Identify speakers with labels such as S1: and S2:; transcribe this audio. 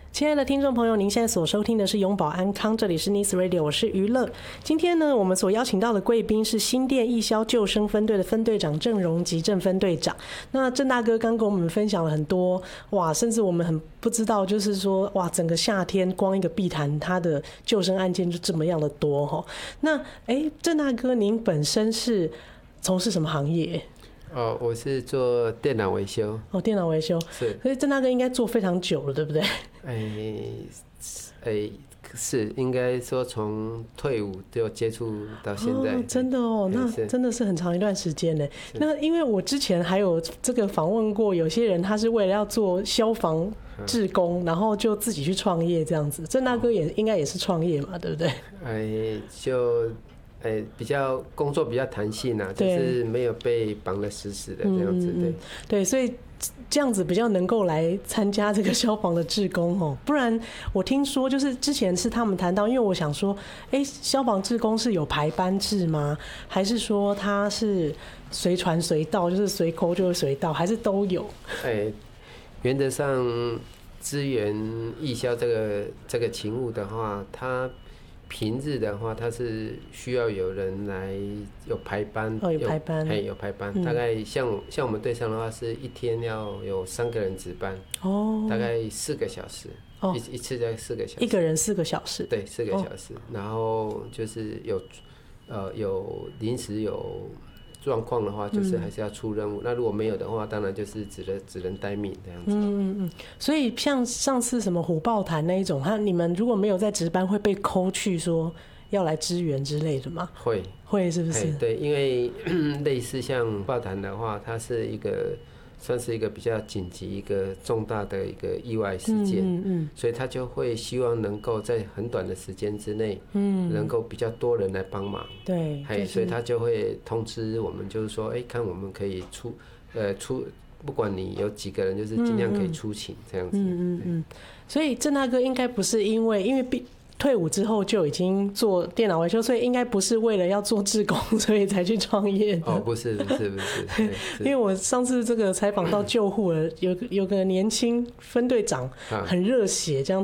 S1: 亲爱的听众朋友，您现在所收听的是永保安康，这里是 Nice Radio， 我是娱乐。今天呢，我们所邀请到的贵宾是新店义消救生分队的分队长郑荣吉郑分队长。那郑大哥刚跟我们分享了很多，哇，甚至我们很不知道，就是说，哇，整个夏天光一个碧潭，它的救生案件就这么样的多哈。那，郑大哥，您本身是从事什么行业？
S2: 我是做电脑维修。
S1: 电脑维修
S2: 是，
S1: 所以郑大哥应该做非常久了，对不对？
S2: 是，应该说从退伍就接触到现在。
S1: 真的哦，那真的是很长一段时间呢。那因为我之前还有这个访问过，有些人他是为了要做消防志工，然后就自己去创业这样子。郑大哥应该也是创业嘛，对不对？
S2: 比较工作比较弹性啊，就是没有被绑得死死的这样子，
S1: 对，所以这样子比较能够来参加这个消防的志工哦。不然我听说就是之前是他们谈到，因为我想说，消防志工是有排班制吗？还是说他是随传随到，就是随扣就会随到，还是都有？
S2: 原则上支援义消这个勤务的话，它平日的话，它是需要有人来有排班，
S1: 有排班，
S2: 有排班。大概像我们队上的话，是一天要有3个人值班，大概4个小时，一次在4个小时，
S1: 一个人4个小时，
S2: 对，4个小时。然后就是有临时有状况的话，就是还是要出任务。那如果没有的话，当然就是只能待命这样子。
S1: 所以像上次什么虎豹潭那一种，你们如果没有在值班，会被扣去说要来支援之类的吗？会是不是？
S2: 对，因为类似像虎豹潭的话，它是算是一个比较紧急、一个重大的一个意外事件，所以他就会希望能够在很短的时间之内，能够比较多人来帮忙，
S1: 对，
S2: 所以他就会通知我们，就是说，看我们可以出，不管你有几个人，就是尽量可以出勤这样子。
S1: 所以郑大哥应该不是因为退伍之后就已经做电脑维修，所以应该不是为了要做志工，所以才去创业的。
S2: 不是，
S1: 因为我上次这个采访到救护了，有个年轻分队长很热血，这样